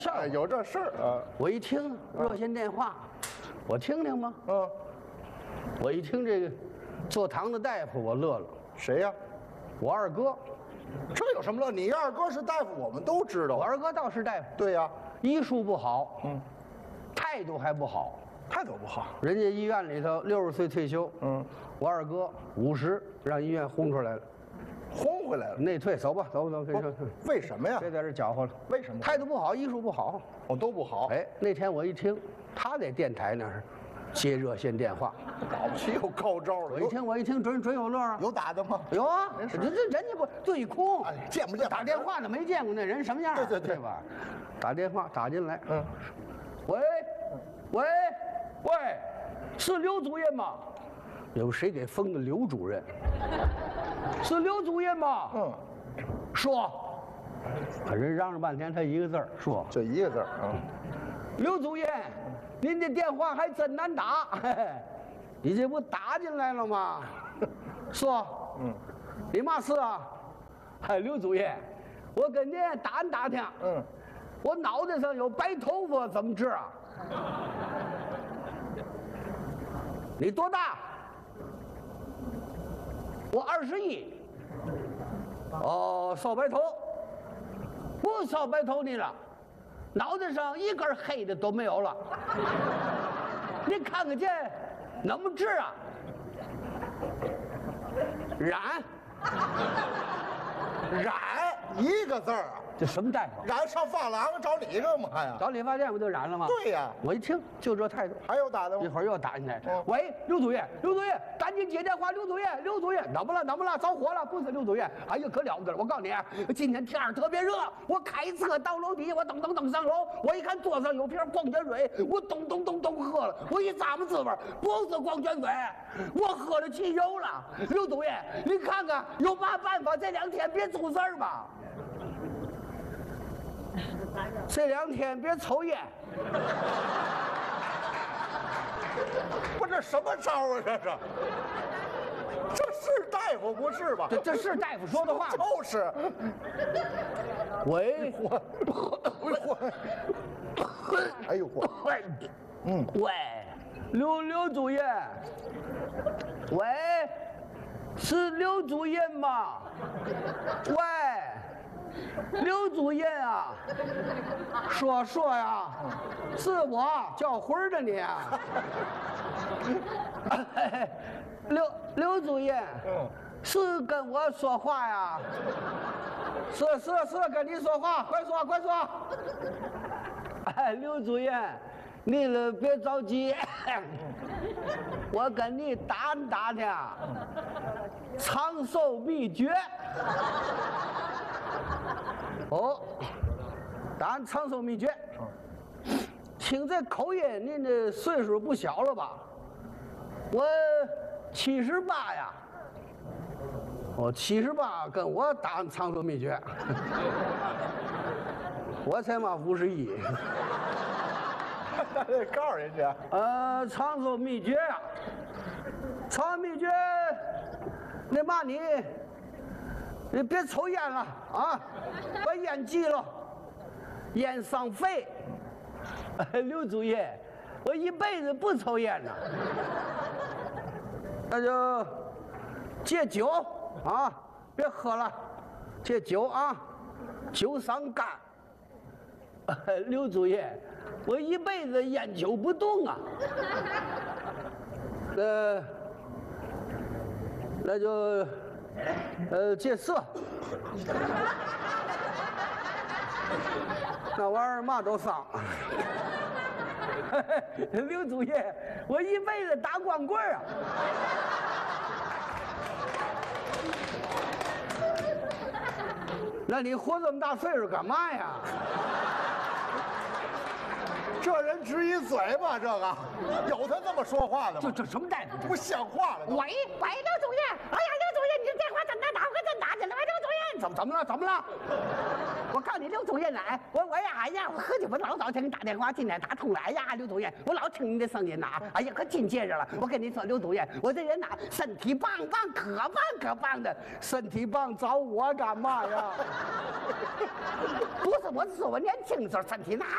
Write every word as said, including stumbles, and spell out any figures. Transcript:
哎，有这事儿啊！ 我一听热线电话，我听听吧。 嗯， 我一听这个坐堂的大夫，我乐了。 谁呀？ 我二哥， 这有什么乐？你二哥是大夫，我们都知道。 我二哥倒是大夫， 对呀， 医术不好， 嗯， 态度还不好。 态度不好。 人家医院里头六十岁退休， 嗯， 我二哥五十让医院轰出来了， 轰回来了。 内退，走吧，走走，跟你说， 为什么呀？ 别在这搅和了。 为什么？ 态度不好，医术不好， 我都不好。 哎，那天我一听，他在电台那儿接热线电话， 了不起，有高招了。 我一听，我一听，准准有乐啊。 有打的吗？ 有啊，这这人家不对空， 哎，见不见打电话的没见过那人什么样？ 对对对对吧？打电话打进来， 嗯， 喂，喂，喂，是刘主任吗？有谁给封的刘主任？是刘主任吗？ 嗯， 说，人嚷嚷半天，他一个字儿说， 就一个字儿。嗯， 刘主任，您的电话还真难打，嘿嘿，你这不打进来了吗？说， 嗯， 你嘛事啊？嗨，刘主任，我跟您打听打听， 嗯， 我脑袋上有白头发，怎么治啊？你多大？我二十一。哦，烧白头，不烧白头你了，脑袋上一根黑的都没有了。你看看这怎么治啊？染， 染一个字儿啊。 这什么大夫？ 染上发廊找你干嘛呀？ 找理发店不就染了吗？ 对呀。 我一听就这态度。 还有打的吗？ 一会儿又打进来， 嗯喂，刘主任，刘主任，赶紧接电话，刘主任，刘主任，怎么了？怎么了？着火了？不是刘主任，哎呀，可了不得了！我告诉你，今天天儿特别热，我开车到楼底，我噔噔噔上楼，我一看桌上有瓶矿泉水，我咚咚咚咚喝了，我一咂摸滋味，不是矿泉水，我喝了汽油了。刘主任，你看看有嘛办法？这两天别出事儿吧。这两天别抽烟。 不是这什么招啊？这是，这是大夫不是吧？ 这这是大夫说的话吗？ 就是。 喂， 我，我，哎呦我， 喂， 嗯， 喂，刘刘主任，喂，是刘主任吗？喂，刘主任啊，说说呀，是我叫魂儿的你啊。刘刘主任， 嗯， 是跟我说话呀？是是是，跟你说话，快说快说。哎，刘主任，你了别着急，我跟你打听打听长寿秘诀。哦，打听长寿秘诀。听这口音，您这岁数不小了吧？我七十八呀。我七十八，跟我打长寿秘诀，我才嘛五十一。 那得告诉人家。 呃，长寿秘诀呀、啊，长寿秘诀，那嘛你，你别抽烟了啊，把烟戒了，烟伤肺。刘主任，我一辈子不抽烟了，那就戒酒。啊，别喝了，这酒啊，酒伤肝。呃、刘主任，我一辈子烟酒不动啊。呃，那就呃戒色。那玩意儿嘛都伤。刘主任，我一辈子打光棍啊。那你活这么大岁数干嘛呀？ 这人直一嘴巴，这个有他这么说话的吗？ 这这什么大夫？ 不像话了都。 喂喂，刘主任，哎呀，刘主任，你这电话真难打，我真打进来，刘主任。 怎么怎么了？怎么了？ 我告诉你，刘主任来，我我呀，哎呀，我喝酒我老早给你打电话，今天打通了。哎呀，刘主任，我老听你的声音呐，哎呀，可亲切着了。我跟你说，刘主任，我这人呐，身体棒棒，可棒可棒的。 身体棒找我干嘛呀？ 不是，我是说我年轻时候身体那